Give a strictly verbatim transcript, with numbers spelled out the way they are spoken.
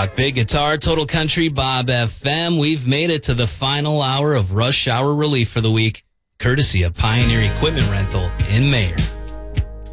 Talk Big Guitar, Total Country, Bob F M. We've made it to the final hour of Rush Hour Relief for the week, courtesy of Pioneer Equipment Rental in Mayer.